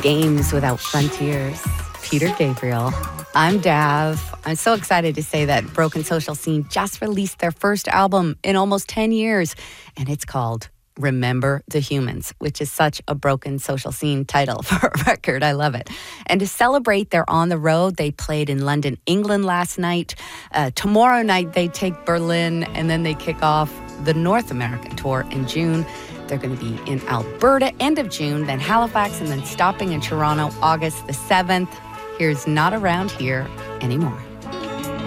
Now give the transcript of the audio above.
Games Without Frontiers, Peter Gabriel. I'm Dav. I'm so excited to say that Broken Social Scene just released their first album in almost 10 years, and it's called Remember the Humans, which is such a Broken Social Scene title for a record. I love it. And to celebrate, they're on the road. They played in London, England last night. Tomorrow night, they take Berlin, and then they kick off the North American tour in June. They're going to be in Alberta end of June, then Halifax, and then stopping in Toronto August the 7th. Here's Not Around Here Anymore.